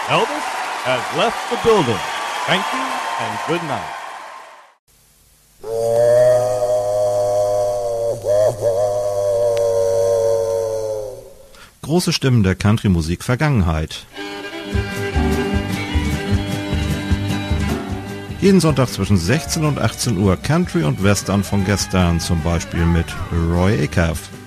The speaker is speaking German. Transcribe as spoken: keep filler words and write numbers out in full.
Elvis has left the building. Thank you and good night. Große Stimmen der Country-Musik Vergangenheit. Jeden Sonntag zwischen sechzehn und achtzehn Uhr Country und Western von gestern, zum Beispiel mit Roy Acuff.